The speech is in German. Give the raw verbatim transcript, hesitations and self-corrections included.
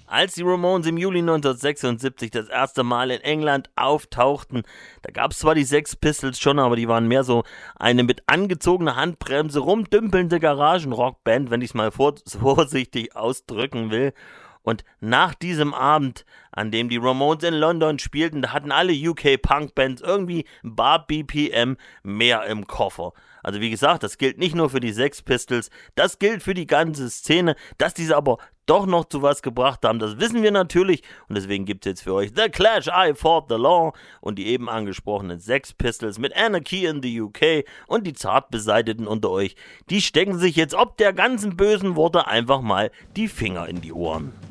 Als die Ramones im Juli neunzehnhundertsechsundsiebzig das erste Mal in England auftauchten, da gab es zwar die Sex Pistols schon, aber die waren mehr so eine mit angezogener Handbremse rumdümpelnde Garagenrockband, wenn ich es mal vor- vorsichtig ausdrücken will. Und nach diesem Abend, an dem die Ramones in London spielten, da hatten alle U K-Punk-Bands irgendwie ein Bar B P M mehr im Koffer. Also wie gesagt, das gilt nicht nur für die Sex Pistols, das gilt für die ganze Szene. Dass diese aber doch noch zu was gebracht haben, das wissen wir natürlich. Und deswegen gibt es jetzt für euch The Clash, I Fought the Law und die eben angesprochenen Sex Pistols mit Anarchy in the U K. Und die Zartbeseiteten unter euch, die stecken sich jetzt ob der ganzen bösen Worte einfach mal die Finger in die Ohren.